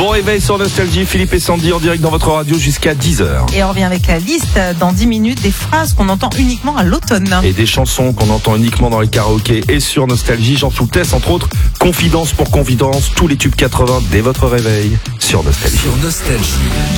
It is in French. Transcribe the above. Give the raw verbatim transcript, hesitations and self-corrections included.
Bon réveil sur Nostalgie, Philippe et Sandy en direct dans votre radio jusqu'à dix heures. Et on revient avec la liste dans dix minutes des phrases qu'on entend uniquement à l'automne. Et des chansons qu'on entend uniquement dans les karaokés et sur Nostalgie. Jean Soultès, entre autres, Confidence pour Confidence, tous les tubes quatre-vingts dès votre réveil sur Nostalgie. Sur Nostalgie.